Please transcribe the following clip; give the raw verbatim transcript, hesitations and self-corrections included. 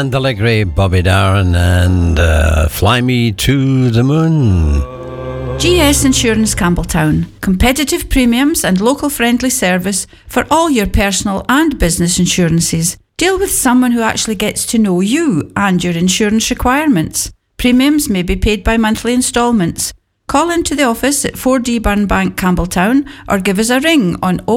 and Allegri, Bobby Darin, and uh, Fly Me to the Moon. G S Insurance Campbelltown. Competitive premiums and local friendly service for all your personal and business insurances. Deal with someone who actually gets to know you and your insurance requirements. Premiums may be paid by monthly instalments. Call into the office at four D Burnbank, Campbelltown, or give us a ring on